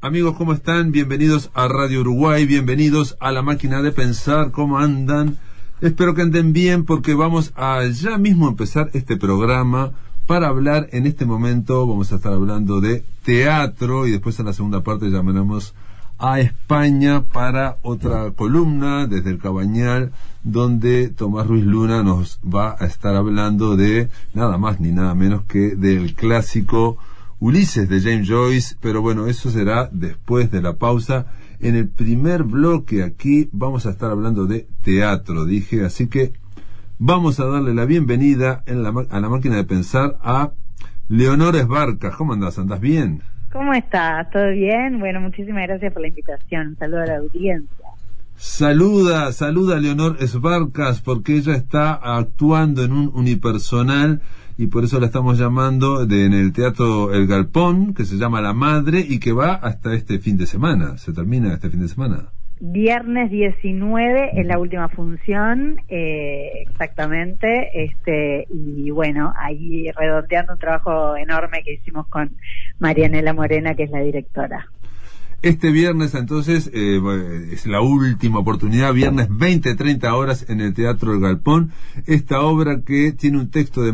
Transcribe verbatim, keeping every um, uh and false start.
Amigos, ¿cómo están? Bienvenidos a Radio Uruguay, bienvenidos a La Máquina de Pensar. ¿Cómo andan? Espero que anden bien, porque vamos a ya mismo empezar este programa para hablar. En este momento vamos a estar hablando de teatro, y después en la segunda parte llamaremos a España para otra columna desde el Cabañal, donde Tomás Ruiz Luna nos va a estar hablando de nada más ni nada menos que del clásico Ulises de James Joyce. Pero bueno, eso será después de la pausa. En el primer bloque aquí vamos a estar hablando de teatro, dije, así que vamos a darle la bienvenida en la, a La Máquina de Pensar a Leonor Esbarcas. ¿Cómo andás? ¿Andás bien? ¿Cómo estás? ¿Todo bien? Bueno, muchísimas gracias por la invitación. Un saludo a la audiencia. Saluda, saluda a Leonor Esbarcas, porque ella está actuando en un unipersonal y por eso la estamos llamando de, en el Teatro El Galpón, que se llama La Madre y que va hasta este fin de semana. ¿Se termina este fin de semana? Viernes diecinueve es la última función, eh, exactamente, este y bueno, ahí redondeando un trabajo enorme que hicimos con Marianela Morena, que es la directora. Este viernes, entonces, eh, es la última oportunidad, viernes veinte, treinta horas en el Teatro El Galpón, esta obra que tiene un texto de